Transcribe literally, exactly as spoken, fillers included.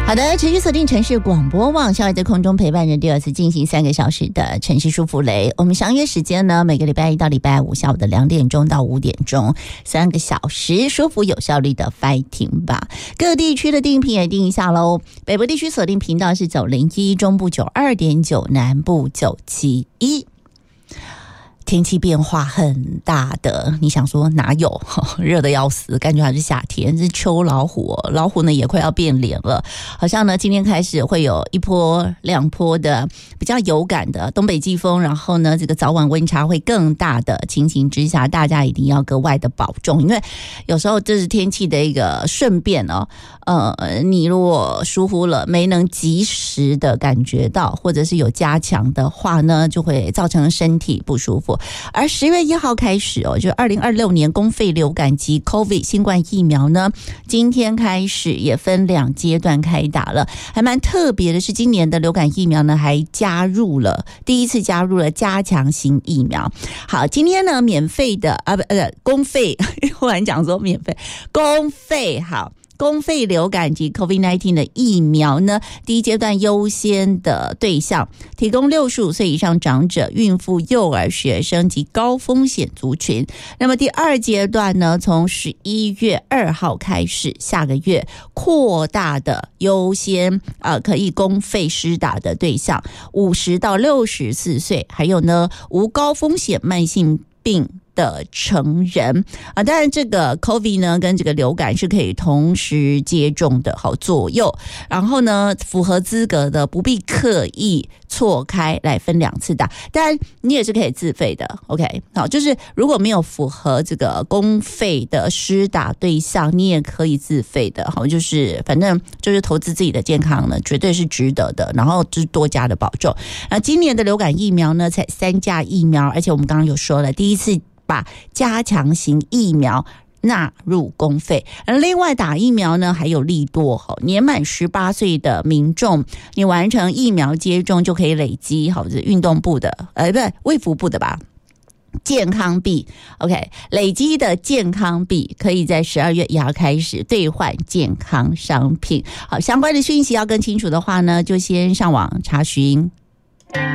好的，持续锁定城市广播网，小伟在空中陪伴着第二次进行三个小时的城市舒服雷。我们相约时间呢，每个礼拜一到礼拜五下午的两点钟到五点钟，三个小时舒服有效率的 fighting 吧。各地区的定频也定一下喽。北部地区锁定频道是九零一，中部九二点九，南部九七一。天气变化很大的，你想说哪有？热得要死，感觉还是夏天，是秋老虎哦。老虎呢也快要变脸了，好像呢今天开始会有一波两波的比较有感的东北季风，然后呢这个早晚温差会更大的情形之下，大家一定要格外的保重，因为有时候这是天气的一个顺变哦。呃，你如果疏忽了，没能及时的感觉到，或者是有加强的话呢，就会造成身体不舒服。而十月一号开始哦，就二零二六年公费流感及 COVID 新冠疫苗呢，今天开始也分两阶段开打了。还蛮特别的是，今年的流感疫苗呢，还加入了第一次加入了加强型疫苗。好，今天呢，免费的啊不呃公费，忽然讲说免费公费好。公费流感及 COVID 十九 的疫苗呢，第一阶段优先的对象提供六十五岁以上长者、孕妇、幼儿、学生及高风险族群。那么第二阶段呢，从十一月二号开始，下个月扩大的优先呃可以公费施打的对象，五十到六十四岁，还有呢无高风险慢性病的成人啊，当然这个 COVID 呢跟这个流感是可以同时接种的，好左右。然后呢，符合资格的不必刻意错开来分两次打，当然你也是可以自费的。OK， 好，就是如果没有符合这个公费的施打对象，你也可以自费的。好，就是反正就是投资自己的健康呢，绝对是值得的。然后就是多加的保重。那今年的流感疫苗呢，才三价疫苗，而且我们刚刚有说了，第一次把加强型疫苗纳入公费，而另外打疫苗呢还有利多，年满十八岁的民众，你完成疫苗接种就可以累积好是运动部的，呃，不是卫福部的吧？健康币 ，OK， 累积的健康币可以在十二月一号开始兑换健康商品。好，相关的讯息要更清楚的话呢，就先上网查询。